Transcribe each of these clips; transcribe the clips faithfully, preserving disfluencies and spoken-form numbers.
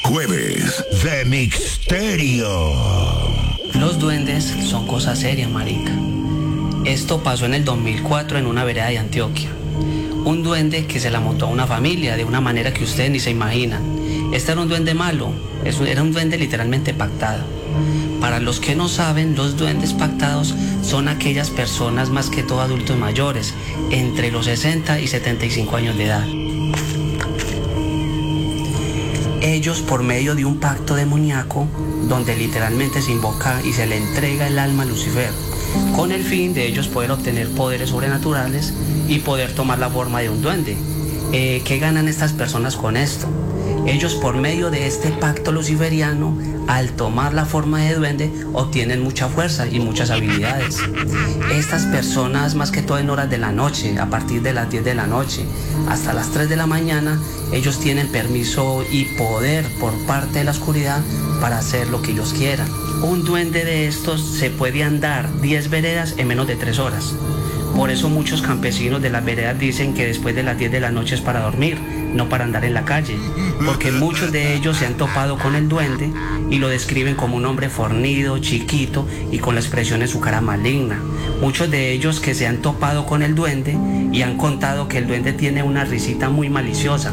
Jueves de Misterio. Los duendes son cosas serias, marica. Esto pasó en el dos mil cuatro en una vereda de Antioquia. Un duende que se la montó a una familia de una manera que ustedes ni se imaginan. Este era un duende malo, era un duende literalmente pactado. Para los que no saben, los duendes pactados son aquellas personas, más que todo adultos mayores, entre los sesenta y setenta y cinco años de edad. Ellos, por medio de un pacto demoníaco, donde literalmente se invoca y se le entrega el alma a Lucifer, con el fin de ellos poder obtener poderes sobrenaturales y poder tomar la forma de un duende. Eh, ¿Qué ganan estas personas con esto? Ellos, por medio de este pacto luciferiano, al tomar la forma de duende, obtienen mucha fuerza y muchas habilidades. Estas personas, más que todo en horas de la noche, a partir de las diez de la noche hasta las tres de la mañana, ellos tienen permiso y poder por parte de la oscuridad para hacer lo que ellos quieran. Un duende de estos se puede andar diez veredas en menos de tres horas. Por eso muchos campesinos de las veredas dicen que después de las diez de la noche es para dormir, no para andar en la calle, porque muchos de ellos se han topado con el duende y lo describen como un hombre fornido, chiquito y con la expresión en su cara maligna. Muchos de ellos que se han topado con el duende y han contado que el duende tiene una risita muy maliciosa.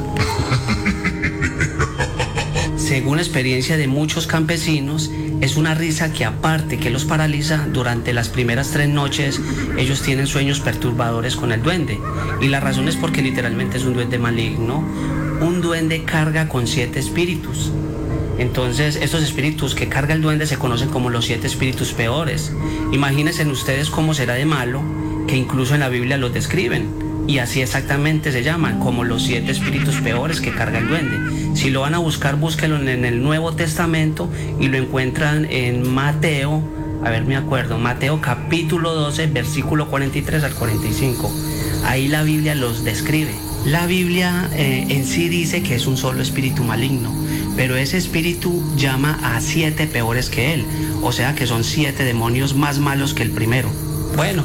Según experiencia de muchos campesinos, es una risa que, aparte que los paraliza, durante las primeras tres noches ellos tienen sueños perturbadores con el duende. Y la razón es porque literalmente es un duende maligno. Un duende carga con siete espíritus. Entonces, estos espíritus que carga el duende se conocen como los siete espíritus peores. Imagínense ustedes cómo será de malo, que incluso en la Biblia los describen. Y así exactamente se llaman, como los siete espíritus peores que carga el duende. Si lo van a buscar, búsquenlo en el Nuevo Testamento y lo encuentran en Mateo, a ver, me acuerdo, Mateo capítulo doce, versículo cuarenta y tres al cuarenta y cinco. Ahí la Biblia los describe. La Biblia eh, en sí dice que es un solo espíritu maligno, pero ese espíritu llama a siete peores que él, o sea que son siete demonios más malos que el primero. Bueno,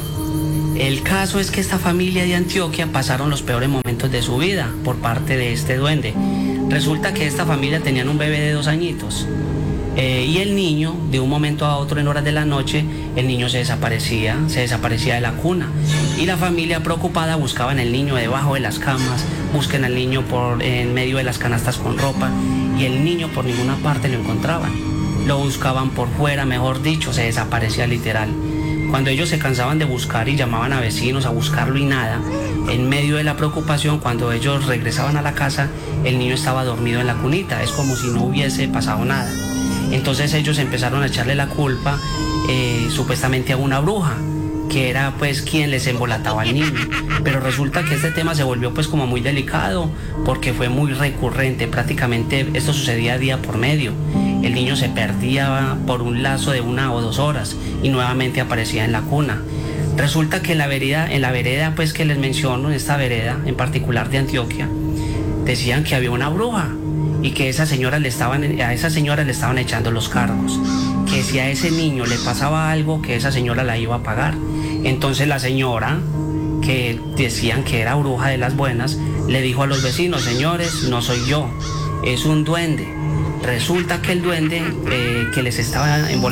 el caso es que esta familia de Antioquia pasaron los peores momentos de su vida por parte de este duende. Resulta que esta familia tenían un bebé de dos añitos eh, y el niño, de un momento a otro en horas de la noche, el niño se desaparecía, se desaparecía de la cuna y la familia preocupada buscaban al niño debajo de las camas, busquen al niño por en medio de las canastas con ropa y el niño por ninguna parte lo encontraban. Lo buscaban por fuera, mejor dicho, se desaparecía literal. Cuando ellos se cansaban de buscar y llamaban a vecinos a buscarlo y nada, en medio de la preocupación, cuando ellos regresaban a la casa, el niño estaba dormido en la cunita, es como si no hubiese pasado nada. Entonces ellos empezaron a echarle la culpa eh, supuestamente a una bruja, que era pues quien les embolataba al niño. Pero resulta que este tema se volvió pues como muy delicado, porque fue muy recurrente, prácticamente esto sucedía día por medio. El niño se perdía por un lazo de una o dos horas y nuevamente aparecía en la cuna. Resulta que en la vereda, en la vereda pues que les menciono, en esta vereda en particular de Antioquia, decían que había una bruja y que esa señora le estaban, a esa señora le estaban echando los cargos, que si a ese niño le pasaba algo, que esa señora la iba a pagar. Entonces la señora, que decían que era bruja de las buenas, le dijo a los vecinos: señores, no soy yo, es un duende. Resulta que el duende eh, que les estaba embolando